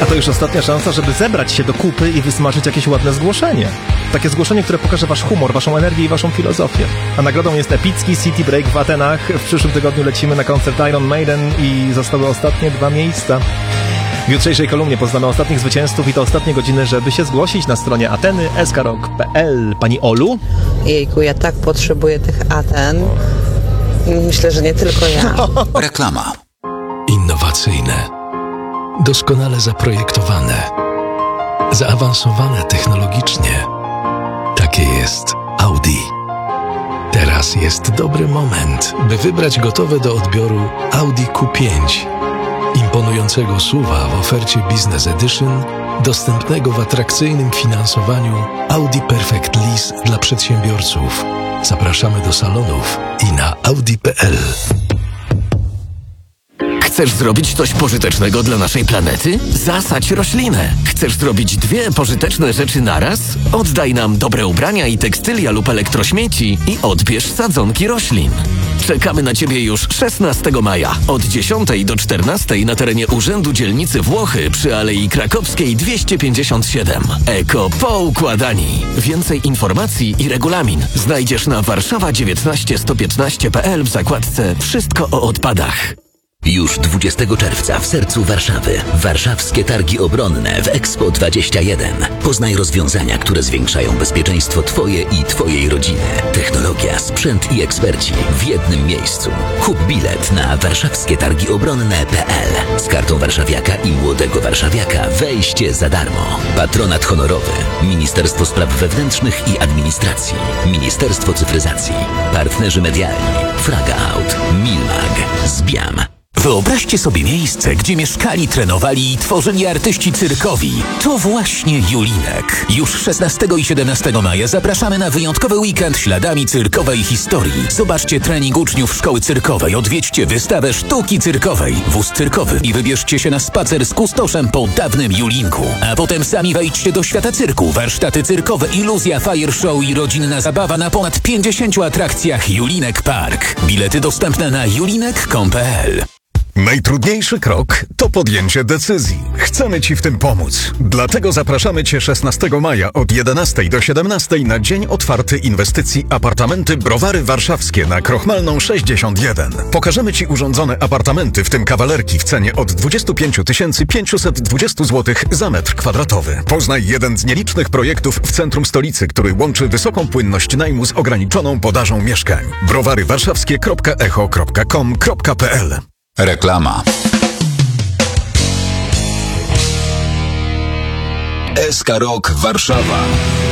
to już ostatnia szansa, żeby zebrać się do kupy i wysmażyć jakieś ładne zgłoszenie. Takie zgłoszenie, które pokaże wasz humor, waszą energię i waszą filozofię. A nagrodą jest epicki City Break w Atenach. W przyszłym tygodniu lecimy na koncert Iron Maiden i zostały ostatnie 2 miejsca. W jutrzejszej kolumnie poznamy ostatnich zwycięzców i to ostatnie godziny, żeby się zgłosić na stronie ateny.skrok.pl. Pani Olu? Jejku, ja tak potrzebuję tych Aten. Myślę, że nie tylko ja. Reklama. Innowacyjne, doskonale zaprojektowane, zaawansowane technologicznie. Takie jest Audi. Teraz jest dobry moment, by wybrać gotowe do odbioru Audi Q5. Imponującego SUV-a w ofercie Business Edition, dostępnego w atrakcyjnym finansowaniu Audi Perfect Lease dla przedsiębiorców. Zapraszamy do salonów i na audi.pl. Chcesz zrobić coś pożytecznego dla naszej planety? Zasadź roślinę. Chcesz zrobić 2 pożyteczne rzeczy naraz? Oddaj nam dobre ubrania i tekstylia lub elektrośmieci i odbierz sadzonki roślin. Czekamy na Ciebie już 16 maja od 10 do 14 na terenie Urzędu Dzielnicy Włochy przy Alei Krakowskiej 257. Eko poukładani. Więcej informacji i regulamin znajdziesz na warszawa19115.pl w zakładce Wszystko o odpadach. Już 20 czerwca w sercu Warszawy. Warszawskie Targi Obronne w Expo 21. Poznaj rozwiązania, które zwiększają bezpieczeństwo Twoje i Twojej rodziny. Technologia, sprzęt i eksperci w jednym miejscu. Kup bilet na warszawskietargiobronne.pl. Z kartą warszawiaka i młodego warszawiaka wejście za darmo. Patronat honorowy. Ministerstwo Spraw Wewnętrznych i Administracji. Ministerstwo Cyfryzacji. Partnerzy medialni. Fraga Out. Milmag. Zbiam. Wyobraźcie sobie miejsce, gdzie mieszkali, trenowali i tworzyli artyści cyrkowi. To właśnie Julinek. Już 16 i 17 maja zapraszamy na wyjątkowy weekend śladami cyrkowej historii. Zobaczcie trening uczniów szkoły cyrkowej, odwiedźcie wystawę sztuki cyrkowej, wóz cyrkowy i wybierzcie się na spacer z kustoszem po dawnym Julinku. A potem sami wejdźcie do świata cyrku, warsztaty cyrkowe, iluzja, fire show i rodzinna zabawa na ponad 50 atrakcjach Julinek Park. Bilety dostępne na julinek.pl. Najtrudniejszy krok to podjęcie decyzji. Chcemy Ci w tym pomóc. Dlatego zapraszamy Cię 16 maja od 11 do 17 na dzień otwarty inwestycji Apartamenty Browary Warszawskie na Krochmalną 61. Pokażemy Ci urządzone apartamenty, w tym kawalerki w cenie od 25 520 zł za metr kwadratowy. Poznaj jeden z nielicznych projektów w centrum stolicy, który łączy wysoką płynność najmu z ograniczoną podażą mieszkań. browarywarszawskie.echo.com.pl. Reklama. SK Rock Warszawa.